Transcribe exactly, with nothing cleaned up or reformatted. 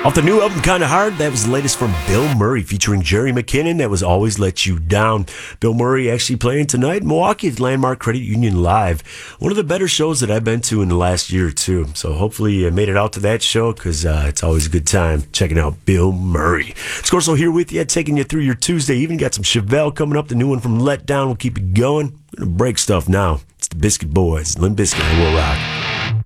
Off the new album, Kinda Hard, that was the latest from Bill Murray featuring Jerry McKinnon. That was Always Let You Down. Bill Murray actually playing tonight in Milwaukee at Landmark Credit Union Live. One of the better shows that I've been to in the last year or two. So hopefully you made it out to that show because uh, it's always a good time checking out Bill Murray. Scorso here with you, taking you through your Tuesday. Even got some Chevelle coming up, the new one from Let Down. We'll keep it going. We're going to break stuff now. It's the Biscuit Boys, Limp Bizkit, and Will Rock.